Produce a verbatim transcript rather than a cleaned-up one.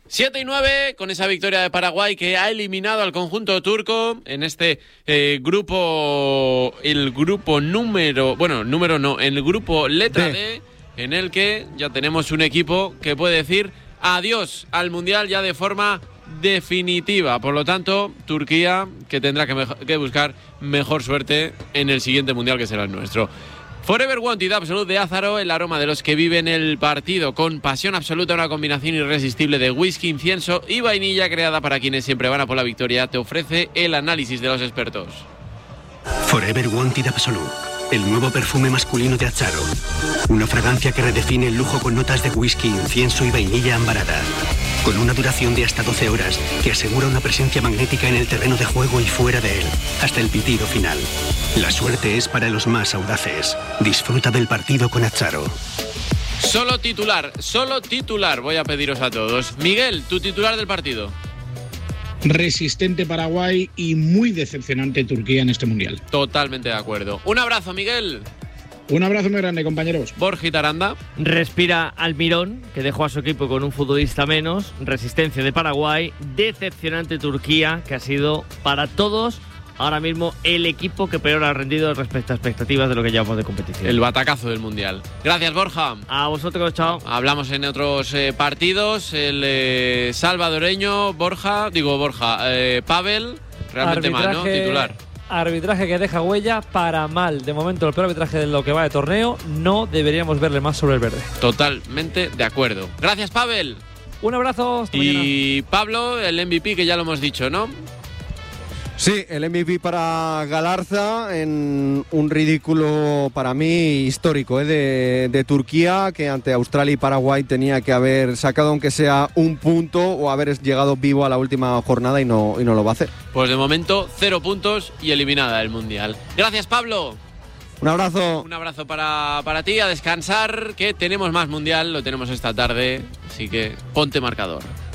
siete y nueve con esa victoria de Paraguay que ha eliminado al conjunto turco en este eh, grupo, el grupo número, bueno, número no, en el grupo letra D. D, en el que ya tenemos un equipo que puede decir adiós al Mundial ya de forma definitiva. Por lo tanto, Turquía que tendrá que, mejor, que buscar mejor suerte en el siguiente Mundial que será el nuestro. Forever Wanted Absolute de Ázaro, el aroma de los que viven el partido con pasión absoluta, una combinación irresistible de whisky, incienso y vainilla creada para quienes siempre van a por la victoria, te ofrece el análisis de los expertos. Forever Wanted Absolute, el nuevo perfume masculino de Ázaro. Una fragancia que redefine el lujo con notas de whisky, incienso y vainilla ambarada. Con una duración de hasta doce horas que asegura una presencia magnética en el terreno de juego y fuera de él, hasta el pitido final. La suerte es para los más audaces. Disfruta del partido con Ázaro. Solo titular, solo titular, voy a pediros a todos. Miguel, tu titular del partido. Resistente Paraguay y muy decepcionante Turquía en este Mundial. Totalmente de acuerdo. Un abrazo, Miguel. Un abrazo muy grande, compañeros. Borja Taranda. Respira Almirón, que dejó a su equipo con un futbolista menos. Resistencia de Paraguay. Decepcionante Turquía, que ha sido para todos ahora mismo el equipo que peor ha rendido respecto a expectativas de lo que llevamos de competición. El batacazo del Mundial. Gracias, Borja. A vosotros, chao. Hablamos en otros eh, partidos. El eh, salvadoreño, Borja, digo Borja, eh, Pavel, realmente Arbitraje... mal, ¿no? Titular. Arbitraje que deja huella para mal. De momento, el peor arbitraje de lo que va de torneo. No deberíamos verle más sobre el verde. Totalmente de acuerdo. Gracias, Pavel. Un abrazo. Hasta y mañana. Pablo, el M V P, que ya lo hemos dicho, ¿no? Sí, el M V P para Galarza en un ridículo para mí histórico ¿eh? de, de Turquía, que ante Australia y Paraguay tenía que haber sacado aunque sea un punto o haber llegado vivo a la última jornada y no, y no lo va a hacer. Pues de momento cero puntos y eliminada del Mundial. Gracias, Pablo. Un abrazo. Un abrazo para, para ti, a descansar, que tenemos más Mundial, lo tenemos esta tarde, así que ponte marcador.